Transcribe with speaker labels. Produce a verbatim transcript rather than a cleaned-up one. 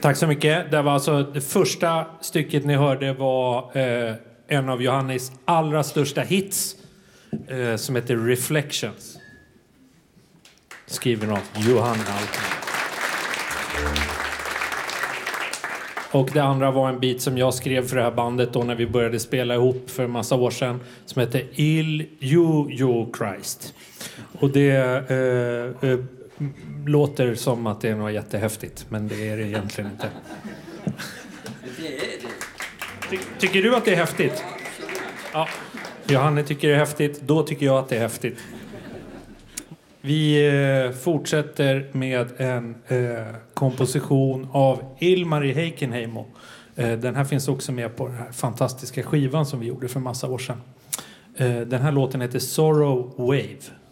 Speaker 1: Tack så mycket. Det var alltså det första stycket ni hörde var eh, en av Johannes allra största hits eh, som heter Reflections. Skriven av Johan Altman. Och det andra var en bit som jag skrev för det här bandet då när vi började spela ihop för en massa år sedan som heter Il You You Christ. Och det eh, eh, låter som att det är något jättehäftigt, men det är det egentligen inte. Ty- tycker du att det är häftigt? Ja. Johanne tycker det är häftigt, då tycker jag att det är häftigt. Vi eh, fortsätter med en eh, komposition av Ilmari Heikenheimo. Eh, den här finns också med på den här fantastiska skivan som vi gjorde för massa år sedan. Eh, den här låten heter Sorrow Wave.